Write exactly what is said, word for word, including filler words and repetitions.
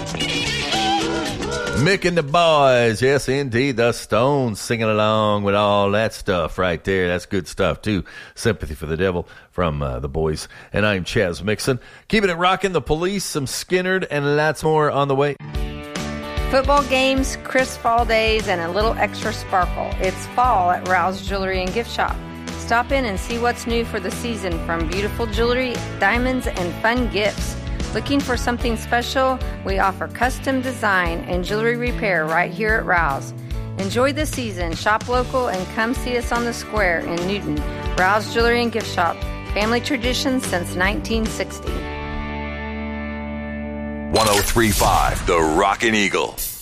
Mick and the boys, yes indeed, the Stones singing along with all that stuff right there. That's good stuff too. Sympathy for the Devil from uh, the boys. And I'm Chaz Mixon. Keeping it rocking, the Police, some Skinnerd, and lots more on the way. Football games, crisp fall days, and a little extra sparkle. It's fall at Rouse Jewelry and Gift Shop. Stop in and see what's new for the season, from beautiful jewelry, diamonds, and fun gifts. Looking for something special? We offer custom design and jewelry repair right here at Rouse. Enjoy the season, shop local, and come see us on the square in Newton. Rouse Jewelry and Gift Shop. Family tradition since nineteen sixty. one oh three point five The Rockin' Eagle.